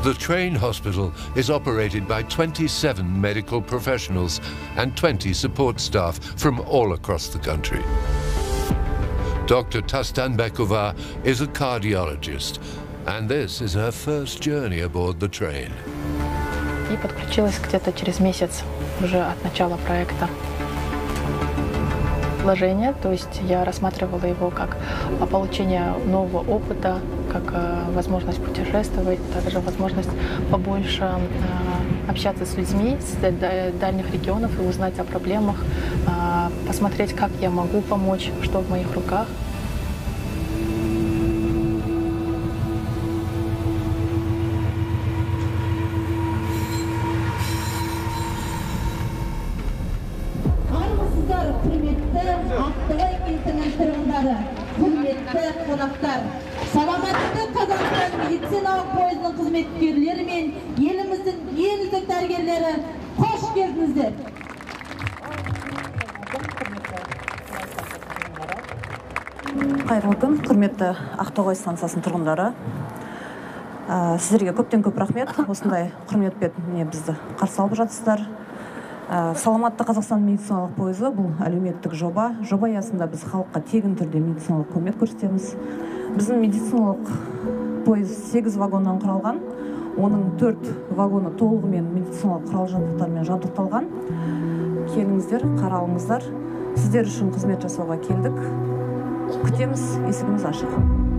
The train hospital is operated by 27 medical professionals and 20 support staff from all across the country. Dr. Tastanbekova is a cardiologist, and this is her first journey aboard the train. И подключилась где-то через месяц уже от начала проекта. Вложение, то есть я рассматривала его как получение нового опыта, как возможность путешествовать, также возможность побольше общаться с людьми с дальних регионов и узнать о проблемах, посмотреть, как я могу помочь, что в моих руках. Саламатты Қазақстан медициналық пойызының қызметкерлері мен еліміздің ең үздік дәрігерлері, қош келдіңіздер. Қайырлы күн, құрметті Ақтоғай станциясының тұрғындары. Сіздерге көптен көп рахмет. Осындай құрметпен бізді қарсы алып жатсыздар. Саламатты Қазақстан медициналық пойызы бұл әлеуметтік жоба. Жоба аясында біз халыққа тегін түрде медициналық көмек көрсетеміз. Біздің медициналық пойыз 8 вагоннан құралған. Оның 4 вагоны толығымен медициналық құрал-жабдықтармен жабдықталған. Келіңіздер, қаралыңыздар. Сіздер үшін қызмет жасауға келдік. Күтеміз, есігіміз ашық.